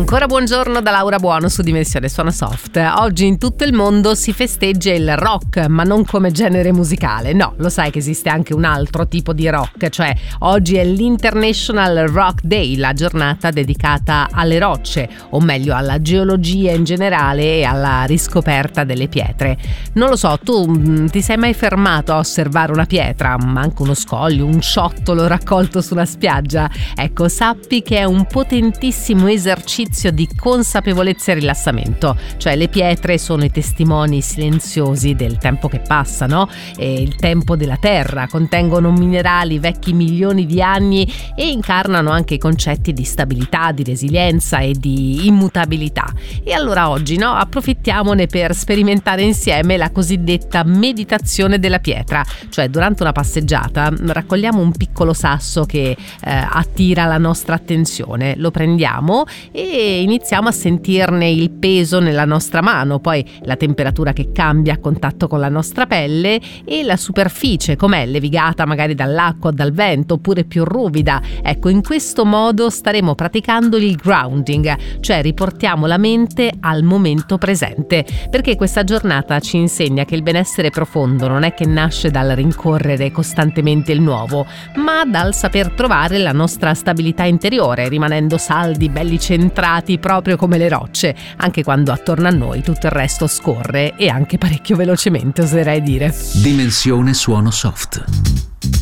Ancora buongiorno da Laura Buono su Dimensione Suono Soft. Oggi in tutto il mondo si festeggia il rock, ma non come genere musicale. No, lo sai che esiste anche un altro tipo di rock, cioè oggi è l'International Rock Day, la giornata dedicata alle rocce, o meglio alla geologia in generale e alla riscoperta delle pietre. Non lo so, tu ti sei mai fermato a osservare una pietra, anche uno scoglio, un ciottolo raccolto sulla spiaggia? Ecco, sappi che è un potentissimo esercizio di consapevolezza e rilassamento, cioè le pietre sono i testimoni silenziosi del tempo che passa, no? E il tempo della terra, contengono minerali vecchi milioni di anni e incarnano anche i concetti di stabilità, di resilienza e di immutabilità. E allora oggi, no, approfittiamone per sperimentare insieme la cosiddetta meditazione della pietra, cioè durante una passeggiata raccogliamo un piccolo sasso che attira la nostra attenzione, lo prendiamo e iniziamo a sentirne il peso nella nostra mano, poi la temperatura che cambia a contatto con la nostra pelle e la superficie com'è, levigata magari dall'acqua o dal vento oppure più ruvida. Ecco, in questo modo staremo praticando il grounding, cioè riportiamo la mente al momento presente, perché questa giornata ci insegna che il benessere profondo non è che nasce dal rincorrere costantemente il nuovo, ma dal saper trovare la nostra stabilità interiore, rimanendo saldi, belli centrati proprio come le rocce, anche quando attorno a noi tutto il resto scorre e anche parecchio velocemente, oserei dire. Dimensione Suono Soft.